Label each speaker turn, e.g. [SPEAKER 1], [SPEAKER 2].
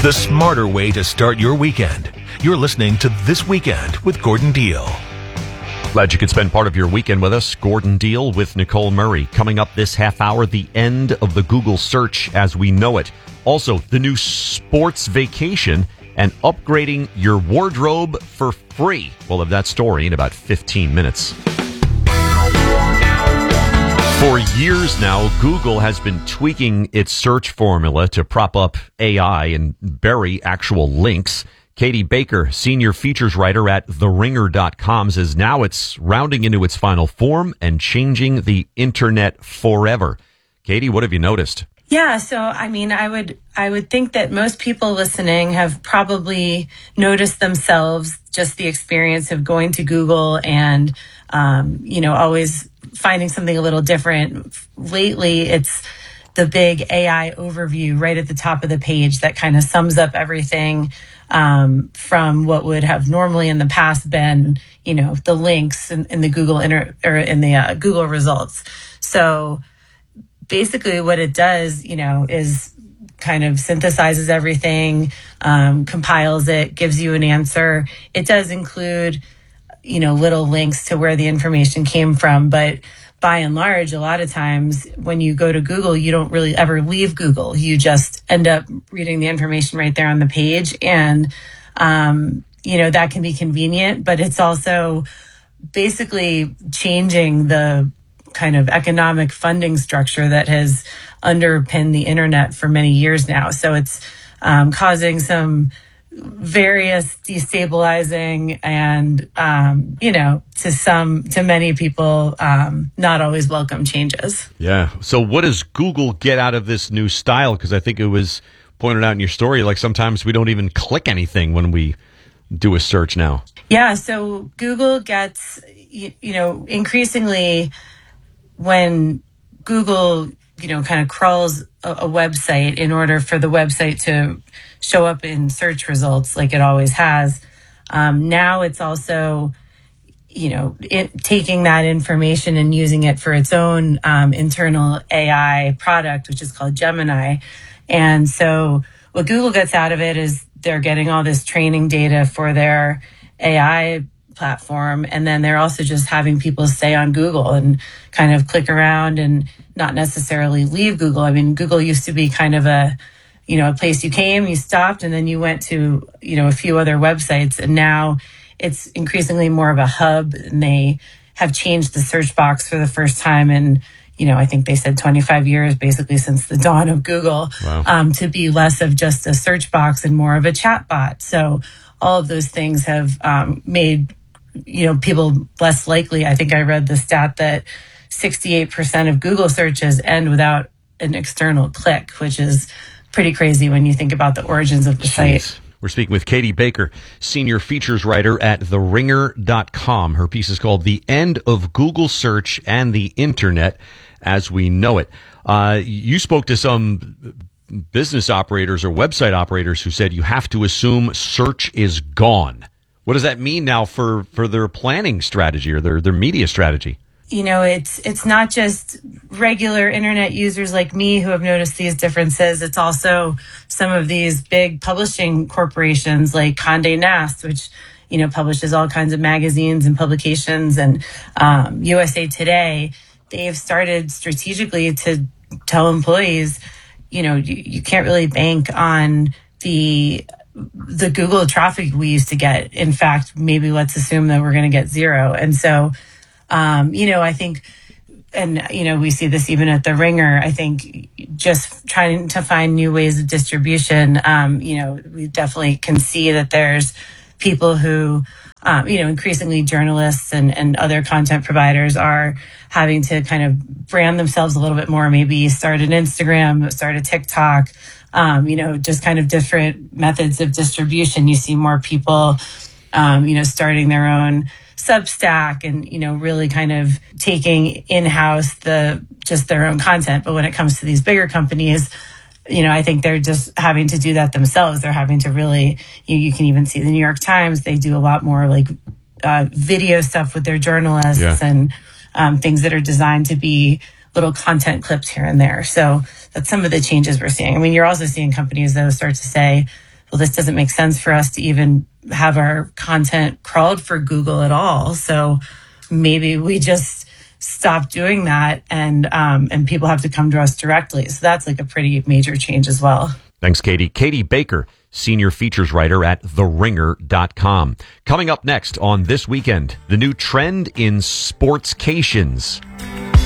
[SPEAKER 1] The smarter way to start your weekend. You're listening to This Weekend with Gordon Deal.
[SPEAKER 2] Glad you could spend part of your weekend with us. Gordon Deal with Nicole Murray. Coming up this half hour, the end of the Google search as we know it. Also, the new sports vacation and upgrading your wardrobe for free. We'll have that story in about 15 minutes. For years now, Google has been tweaking its search formula to prop up AI and bury actual links. Katie Baker, senior features writer at TheRinger.com, says now it's rounding into its final form and changing the internet forever. Katie, what have you noticed?
[SPEAKER 3] Yeah, so I mean, I would think that most people listening have probably noticed themselves just the experience of going to Google and always finding something a little different. Lately, it's the big AI overview right at the top of the page that kind of sums up everything from what would have normally in the past been, the links in the Google Google results. So basically what it does, is kind of synthesizes everything, compiles it, gives you an answer. It does include, little links to where the information came from. But by and large, a lot of times when you go to Google, you don't really ever leave Google. You just end up reading the information right there on the page. And, that can be convenient, but it's also basically changing the kind of economic funding structure that has underpinned the internet for many years now. So it's causing some various destabilizing and, to many people, not always welcome changes.
[SPEAKER 2] Yeah. So what does Google get out of this new style? Because I think it was pointed out in your story, like sometimes we don't even click anything when we do a search now.
[SPEAKER 3] Yeah. So Google gets, increasingly when Google, kind of crawls a website in order for the website to show up in search results like it always has. Now it's also, taking that information and using it for its own internal AI product, which is called Gemini. And so what Google gets out of it is they're getting all this training data for their AI platform. And then they're also just having people stay on Google and kind of click around and not necessarily leave Google. I mean, Google used to be kind of a place you came, you stopped, and then you went to, a few other websites. And now it's increasingly more of a hub, and they have changed the search box for the first time in, I think they said 25 years, basically since the dawn of Google.
[SPEAKER 2] Wow.
[SPEAKER 3] To be less of just a search box and more of a chat bot. So all of those things have made, people less likely. I think I read the stat that 68% of Google searches end without an external click, which is pretty crazy when you think about the origins of the site.
[SPEAKER 2] We're speaking with Katie Baker, senior features writer at TheRinger.com. Her piece is called The End of Google Search and the Internet as We Know It. You spoke to some business operators or website operators who said you have to assume search is gone. What does that mean now for their planning strategy or their media strategy?
[SPEAKER 3] It's not just regular internet users like me who have noticed these differences. It's also some of these big publishing corporations like Condé Nast, which, publishes all kinds of magazines and publications, and USA Today. They've started strategically to tell employees, you can't really bank on the Google traffic we used to get. In fact, maybe let's assume that we're going to get zero. And so, I think, and, we see this even at The Ringer, I think just trying to find new ways of distribution, we definitely can see that there's people who, increasingly journalists and other content providers are having to kind of brand themselves a little bit more, maybe start an Instagram, start a TikTok, just kind of different methods of distribution. You see more people, starting their own Substack and, really kind of taking in-house their own content. But when it comes to these bigger companies, I think they're just having to do that themselves. They're having to really, you can even see the New York Times, they do a lot more like video stuff with their journalists and things that are designed to be little content clips here and there. So that's some of the changes we're seeing. I mean, you're also seeing companies, though, start to say, well, this doesn't make sense for us to even have our content crawled for Google at all. So maybe we just stop doing that, and people have to come to us directly. So that's like a pretty major change as well.
[SPEAKER 2] Thanks, Katie. Katie Baker, senior features writer at TheRinger.com. Coming up next on This Weekend, the new trend in sportscations.